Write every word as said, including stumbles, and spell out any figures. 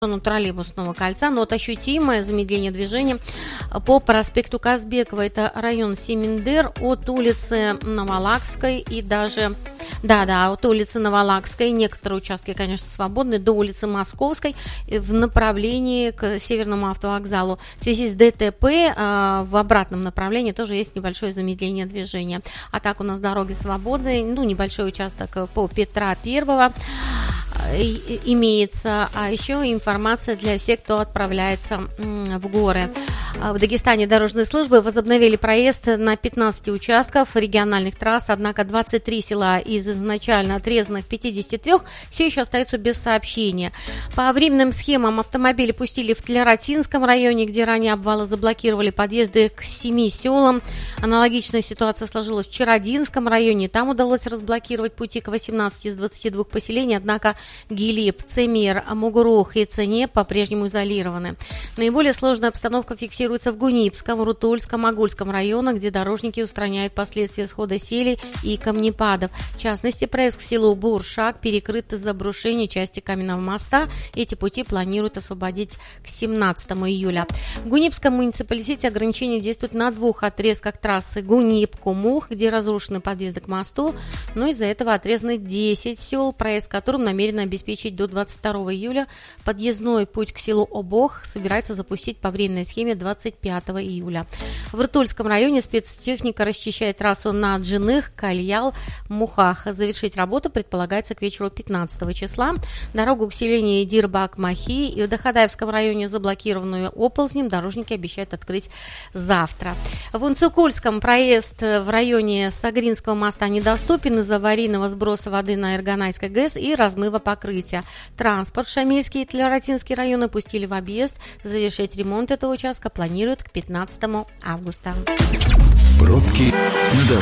троллейбусного кольца, но вот ощутимое замедление движения по проспекту Казбекова. Это район Семендер от улицы Новолакской и даже, да-да, от улицы Новолакской, некоторые участки, конечно, свободны, до улицы Московской в направлении к Северному автовокзалу. В связи с ДТП э, в обратном направлении тоже есть небольшое замедление движения. А так у нас дороги свободны, ну, небольшой участок по Петра Первого имеется, а еще информация для всех, кто отправляется в горы. В Дагестане дорожные службы возобновили проезд на пятнадцати участках региональных трасс, однако двадцать три села из изначально отрезанных пятидесяти трёх все еще остаются без сообщения. По временным схемам автомобили пустили в Тлератинском районе, где ранее обвалы заблокировали подъезды к семи селам. Аналогичная ситуация сложилась в Чародинском районе. Там удалось разблокировать пути к восемнадцати из двадцати двух поселений, однако Гилип, Цемер, Мугурух и Цене по-прежнему изолированы. Наиболее сложная обстановка фиксируется в Гунипском, Рутульском, Агульском районах, где дорожники устраняют последствия схода селей и камнепадов. В частности, проезд к селу Буршак перекрыт из-за обрушения части каменного моста. Эти пути планируют освободить к семнадцатому июля. В Гунипском муниципалитете ограничения действуют на двух отрезках трассы Гунип-Кумух, где разрушены подъезды к мосту, но из-за этого отрезаны десять сел, проезд к которым намерены обеспечить до двадцать второго июля. Подъездной путь к селу Обох собирается запустить по временной схеме двадцать пятого июля. В Ртульском районе спецтехника расчищает трассу на Джиных, Кальял, Мухах. Завершить работу предполагается к вечеру пятнадцатого числа. Дорогу к селению Дирбак-Махи и в Дахадаевском районе, заблокированную оползнем, дорожники обещают открыть завтра. В Унцукульском проезд в районе Сагринского моста недоступен из-за аварийного сброса воды на Эрганайской ГЭС и размыва покрытия. Транспорт в Шамильский и Тлератинский районы пустили в объезд. Завершить ремонт этого участка планируют к пятнадцатому августа. Пробки на дороге.